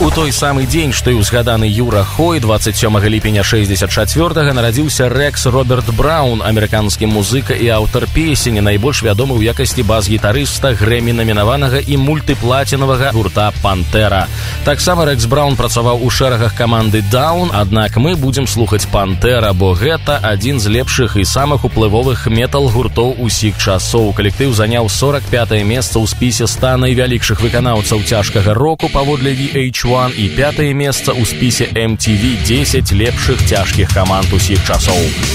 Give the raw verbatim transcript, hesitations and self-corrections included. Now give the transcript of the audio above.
У той самы дзень, што і ўзгаданы Юра Хой, дваццаць сёмага ліпеня шэсцьдзесят чацвёртага нарадзіўся Рэкс Роберт Браўн, амерыканскі музыка і аўтар песень, найбольш вядомы ў якасці бас-гітарыста Грэмі-намінаванага і мультыплацінавага гурта «Пантэра». Таксама Рэкс Браўн працаваў у шэрагах каманды «Даун», аднак мы будзем слухаць «Пантэра», бо гэта адзін з лепшых і самых уплывовых метал-гуртоў усіх часоў. Калектыў заняў сорак пятае месца ў спісе ста найвялікшых выканаўцаў цяжкага року паводле ви эйч один і пятае месца ў спісе эм ці ви дзесяць лепшых цяжкіх каманд усіх часоў.